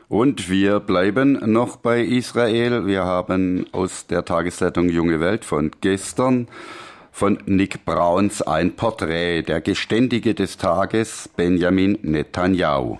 Und wir bleiben noch bei Israel. Wir haben aus der Tageszeitung Junge Welt von gestern von Nick Brauns ein Porträt, der Geständige des Tages, Benjamin Netanyahu.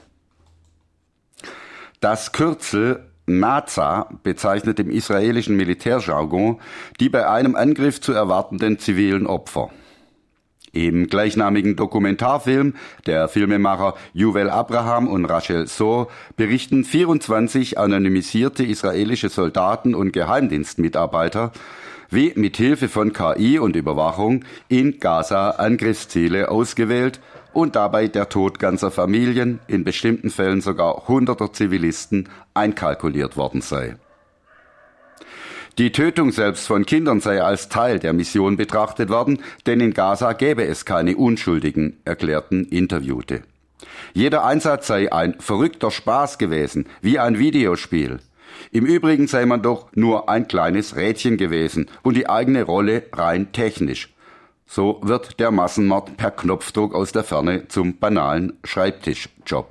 Das Kürzel NASA bezeichnet im israelischen Militärjargon die bei einem Angriff zu erwartenden zivilen Opfer. Im gleichnamigen Dokumentarfilm der Filmemacher Yuval Abraham und Rachel Zoh berichten 24 anonymisierte israelische Soldaten und Geheimdienstmitarbeiter, wie mithilfe von KI und Überwachung in Gaza Angriffsziele ausgewählt und dabei der Tod ganzer Familien, in bestimmten Fällen sogar hunderter Zivilisten, einkalkuliert worden sei. Die Tötung selbst von Kindern sei als Teil der Mission betrachtet worden, denn in Gaza gäbe es keine Unschuldigen, erklärten Interviewte. Jeder Einsatz sei ein verrückter Spaß gewesen, wie ein Videospiel. Im Übrigen sei man doch nur ein kleines Rädchen gewesen und die eigene Rolle rein technisch. So wird der Massenmord per Knopfdruck aus der Ferne zum banalen Schreibtischjob.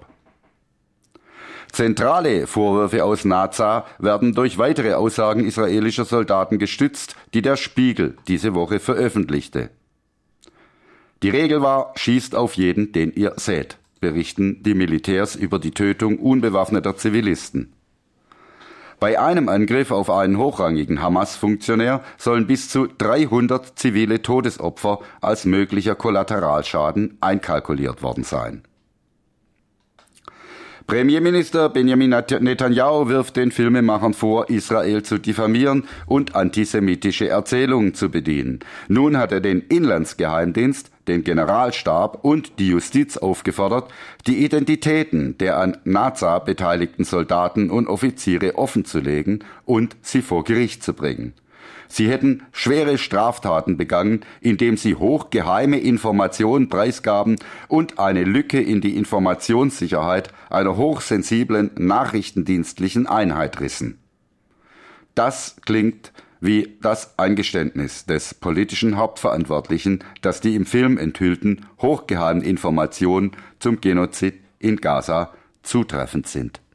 Zentrale Vorwürfe aus Naza werden durch weitere Aussagen israelischer Soldaten gestützt, die der Spiegel diese Woche veröffentlichte. Die Regel war, schießt auf jeden, den ihr seht, berichten die Militärs über die Tötung unbewaffneter Zivilisten. Bei einem Angriff auf einen hochrangigen Hamas-Funktionär sollen bis zu 300 zivile Todesopfer als möglicher Kollateralschaden einkalkuliert worden sein. Premierminister Benjamin Netanyahu wirft den Filmemachern vor, Israel zu diffamieren und antisemitische Erzählungen zu bedienen. Nun hat er den Inlandsgeheimdienst, den Generalstab und die Justiz aufgefordert, die Identitäten der an Naza beteiligten Soldaten und Offiziere offenzulegen und sie vor Gericht zu bringen. Sie hätten schwere Straftaten begangen, indem sie hochgeheime Informationen preisgaben und eine Lücke in die Informationssicherheit einer hochsensiblen nachrichtendienstlichen Einheit rissen. Das klingt wie das Eingeständnis des politischen Hauptverantwortlichen, dass die im Film enthüllten hochgeheimen Informationen zum Genozid in Gaza zutreffend sind.